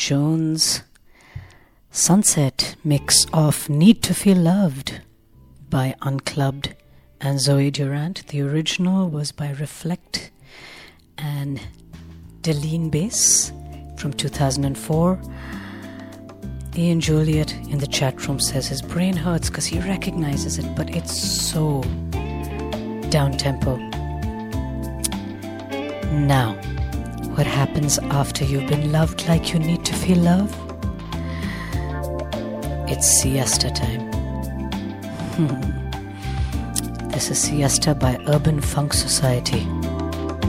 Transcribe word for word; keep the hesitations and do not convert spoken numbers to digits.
Jones Sunset mix of Need to Feel Loved by Unclubbed and Zoe Durant. The original was by Reflect and Deline Bass from two thousand four. Ian Juliet in the chat room says his brain hurts because he recognizes it, but it's so down-tempo. Now, what happens after you've been loved like you need to feel love? It's siesta time. This is Siesta by Urban Funk Society.